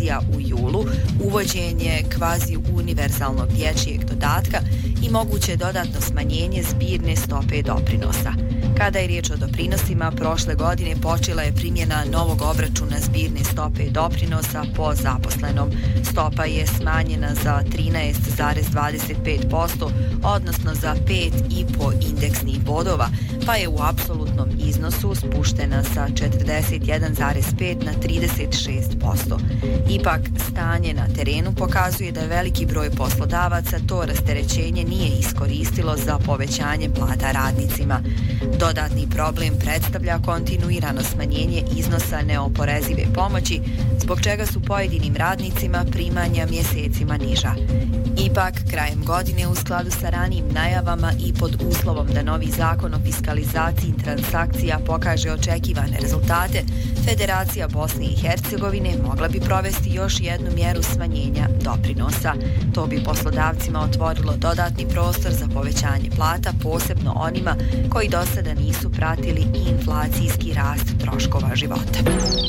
penzija u julu, uvođenje kvazi univerzalnog dječjeg dodatka i moguće dodatno smanjenje zbirne stope doprinosa. Kada je riječ o doprinosima, prošle godine počela je primjena novog obračuna zbirne stope doprinosa po zaposlenom. Stopa je smanjena za 13,25%, odnosno za 5,5 indeksnih bodova, pa je u apsolutnom iznosu spuštena sa 41,5 na 36%. Ipak, stanje na terenu pokazuje da veliki broj poslodavaca to rasterećenje nije iskoristilo za povećanje plata radnicima. Dodatni problem predstavlja kontinuirano smanjenje iznosa neoporezive pomoći, zbog čega su pojedinim radnicima primanja mjesecima niža. Ipak, krajem godine u skladu sa ranijim najavama i pod uslovom da novi zakon o fiskalizaciji transakcija pokaže očekivane rezultate, Federacija Bosne i Hercegovine mogla bi provesti još jednu mjeru smanjenja doprinosa. To bi poslodavcima otvorilo dodatni prostor za povećanje plata, posebno onima koji do sada nisu pratili inflacijski rast troškova života.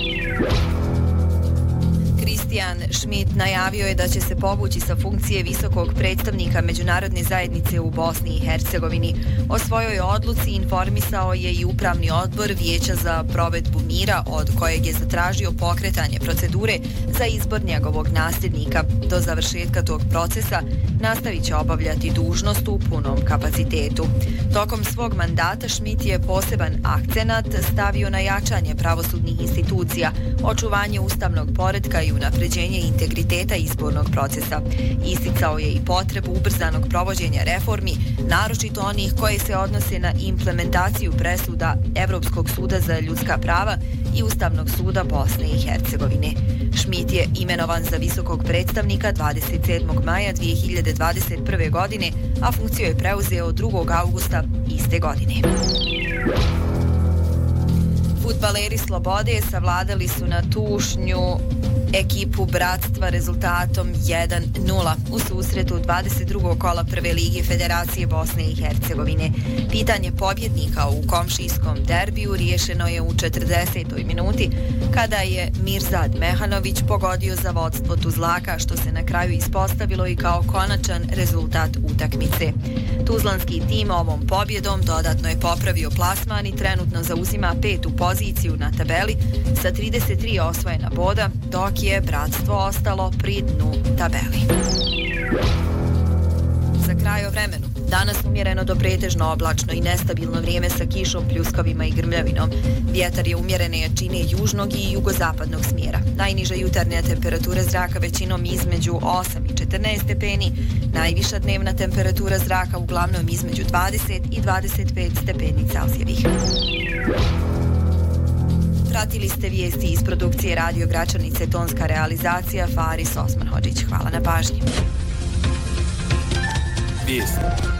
Christian Schmidt najavio je da će se povući sa funkcije visokog predstavnika međunarodne zajednice u Bosni i Hercegovini. O svojoj odluci informisao je i upravni odbor Vijeća za provedbu mira, od kojeg je zatražio pokretanje procedure za izbor njegovog nasljednika. Do završetka tog procesa nastavit će obavljati dužnost u punom kapacitetu. Tokom svog mandata Schmidt je poseban akcenat stavio na jačanje pravosudnih institucija, očuvanje ustavnog poretka i unapređenje integriteta izbornog procesa. Isticao je i potrebu ubrzanog provođenja reformi, naročito onih koje se odnose na implementaciju presuda Evropskog suda za ljudska prava i Ustavnog suda Bosne i Hercegovine. Schmidt je imenovan za visokog predstavnika 27. maja 2021. godine, a funkciju je preuzeo 2. augusta iste godine. Fudbaleri Slobode savladali su na Tušnju ekipu Bratstva rezultatom 1:0 u susretu 22. kola Prve lige Federacije Bosne i Hercegovine. Pitanje pobjednika u komšijskom derbiju riješeno je u 40. minuti, kada je Mirzad Mehanović pogodio za vodstvo Tuzlaka, što se na kraju ispostavilo i kao konačan rezultat utakmice. Tuzlanski tim ovom pobjedom dodatno je popravio plasman i trenutno zauzima 5. poziciju na tabeli sa 33 osvojena boda, dok je Bratstvo ostalo pri dnu tabeli. Za kraj o vremenu. Danas umjereno do pretežno oblačno i nestabilno vrijeme sa kišom, pljuskovima i grmljavinom. Vjetar je umjerene jačine južnog i jugozapadnog smjera. Najniža jutarnja temperatura zraka većinom između 8 i 14 stepeni. Najviša dnevna temperatura zraka uglavnom između 20 i 25 stepeni Celzijevih. Pratili ste vijesti iz produkcije Radio Gračanice, tonska realizacija Faris Osman Hodžić. Hvala na pažnji. Vijesti